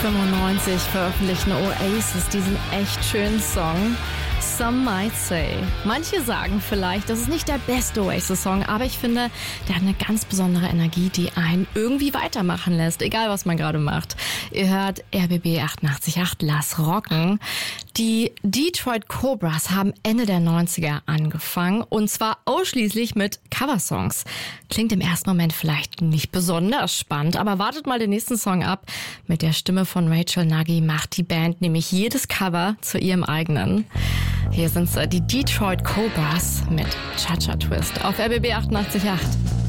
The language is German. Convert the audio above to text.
1995 veröffentlichten Oasis diesen echt schönen Song Some Might Say. Manche sagen vielleicht, das ist nicht der beste Oasis-Song, aber ich finde, der hat eine ganz besondere Energie, die einen irgendwie weitermachen lässt, egal was man gerade macht. Ihr hört RBB 88.8, Lass rocken. Die Detroit Cobras haben Ende der 90er angefangen und zwar ausschließlich mit Coversongs. Klingt im ersten Moment vielleicht nicht besonders spannend, aber wartet mal den nächsten Song ab. Mit der Stimme von Rachel Nagy macht die Band nämlich jedes Cover zu ihrem eigenen. Hier sind die Detroit Cobras mit Cha-Cha Twist auf RBB 88.8.